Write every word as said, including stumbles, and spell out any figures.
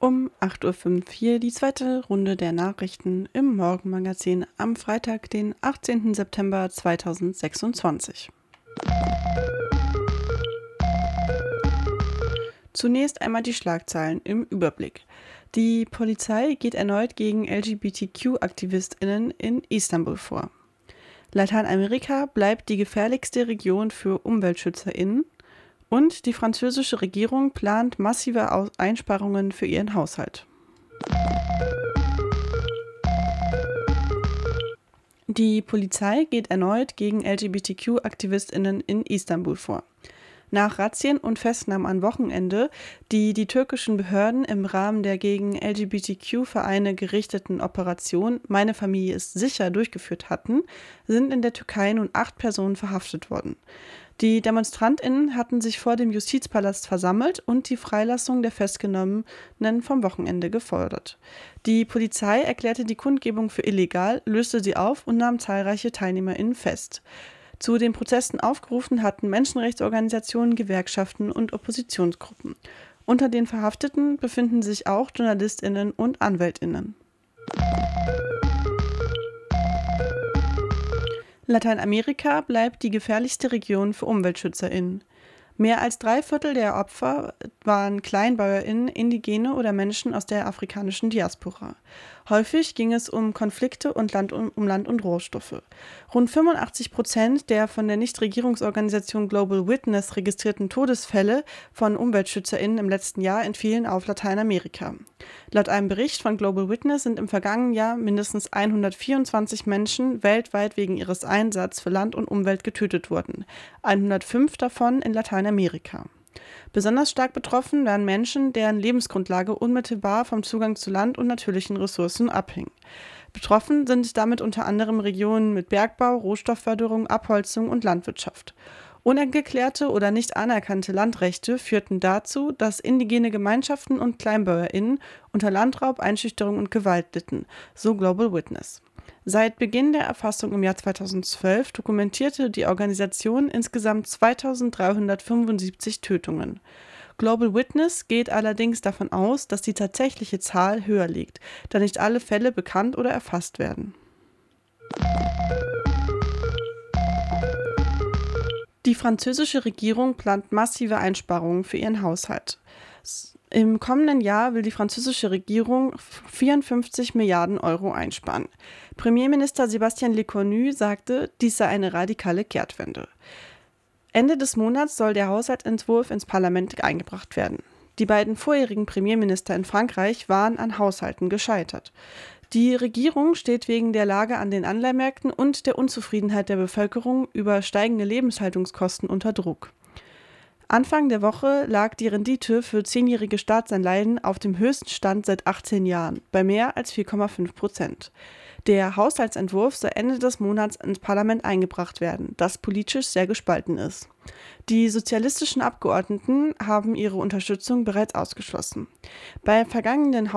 Um acht Uhr fünf hier die zweite Runde der Nachrichten im Morgenmagazin am Freitag, den achtzehnten September zweitausendsechsundzwanzig. Zunächst einmal die Schlagzeilen im Überblick. Die Polizei geht erneut gegen L G B T Q-AktivistInnen in Istanbul vor. Lateinamerika bleibt die gefährlichste Region für UmweltschützerInnen. Und die französische Regierung plant massive Einsparungen für ihren Haushalt. Die Polizei geht erneut gegen L G B T Q-AktivistInnen in Istanbul vor. Nach Razzien und Festnahmen am Wochenende, die die türkischen Behörden im Rahmen der gegen L G B T Q-Vereine gerichteten Operation Meine Familie ist sicher durchgeführt hatten, sind in der Türkei nun acht Personen verhaftet worden. Die DemonstrantInnen hatten sich vor dem Justizpalast versammelt und die Freilassung der Festgenommenen vom Wochenende gefordert. Die Polizei erklärte die Kundgebung für illegal, löste sie auf und nahm zahlreiche TeilnehmerInnen fest. Zu den Protesten aufgerufen hatten Menschenrechtsorganisationen, Gewerkschaften und Oppositionsgruppen. Unter den Verhafteten befinden sich auch JournalistInnen und AnwältInnen. Lateinamerika bleibt die gefährlichste Region für UmweltschützerInnen. Mehr als drei Viertel der Opfer waren KleinbäuerInnen, Indigene oder Menschen aus der afrikanischen Diaspora. Häufig ging es um Konflikte und Land, um Land- und Rohstoffe. Rund fünfundachtzig Prozent der von der Nichtregierungsorganisation Global Witness registrierten Todesfälle von UmweltschützerInnen im letzten Jahr entfielen auf Lateinamerika. Laut einem Bericht von Global Witness sind im vergangenen Jahr mindestens hundertvierundzwanzig Menschen weltweit wegen ihres Einsatzes für Land und Umwelt getötet worden, hundertfünf davon in Lateinamerika. Besonders stark betroffen werden Menschen, deren Lebensgrundlage unmittelbar vom Zugang zu Land und natürlichen Ressourcen abhing. Betroffen sind damit unter anderem Regionen mit Bergbau, Rohstoffförderung, Abholzung und Landwirtschaft. Ungeklärte oder nicht anerkannte Landrechte führten dazu, dass indigene Gemeinschaften und KleinbäuerInnen unter Landraub, Einschüchterung und Gewalt litten, so Global Witness. Seit Beginn der Erfassung im Jahr zweitausendzwölf dokumentierte die Organisation insgesamt zweitausenddreihundertfünfundsiebzig Tötungen. Global Witness geht allerdings davon aus, dass die tatsächliche Zahl höher liegt, da nicht alle Fälle bekannt oder erfasst werden. Die französische Regierung plant massive Einsparungen für ihren Haushalt. Im kommenden Jahr will die französische Regierung vierundfünfzig Milliarden Euro einsparen. Premierminister Sébastien Lecornu sagte, dies sei eine radikale Kehrtwende. Ende des Monats soll der Haushaltsentwurf ins Parlament eingebracht werden. Die beiden vorherigen Premierminister in Frankreich waren an Haushalten gescheitert. Die Regierung steht wegen der Lage an den Anleihmärkten und der Unzufriedenheit der Bevölkerung über steigende Lebenshaltungskosten unter Druck. Anfang der Woche lag die Rendite für zehnjährige Staatsanleihen auf dem höchsten Stand seit achtzehn Jahren, bei mehr als vier Komma fünf Prozent. Der Haushaltsentwurf soll Ende des Monats ins Parlament eingebracht werden, das politisch sehr gespalten ist. Die sozialistischen Abgeordneten haben ihre Unterstützung bereits ausgeschlossen. Beim vergangenen